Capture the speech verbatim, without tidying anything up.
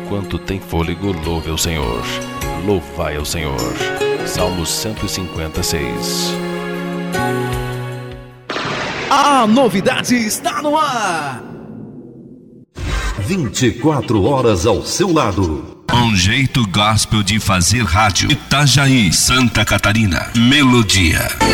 enquanto tem fôlego, louve ao Senhor. Louvai ao Senhor. Salmos cento e cinquenta e seis. A novidade está no ar. vinte e quatro horas ao seu lado. Um jeito gospel de fazer rádio. Itajaí, Santa Catarina. Melodia.